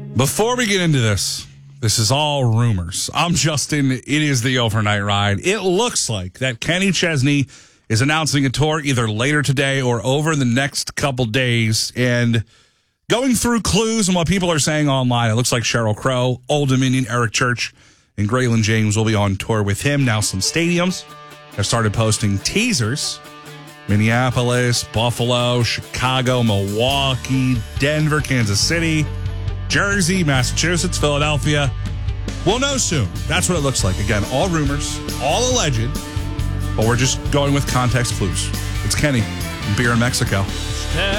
Before we get into this is all rumors. I'm Justin. It is the overnight ride. It looks like that Kenny Chesney is announcing a tour either later today or over the next couple days. And going through clues and what people are saying online, it looks like Sheryl Crow, Old Dominion, Eric Church, and Graylin James will be on tour with him. Now some stadiums have started posting teasers. Minneapolis, Buffalo, Chicago, Milwaukee, Denver, Kansas City, Jersey, Massachusetts, Philadelphia. We'll know soon. That's what it looks like. Again, all rumors, all alleged, but we're just going with context clues. It's Kenny, Beer in Mexico.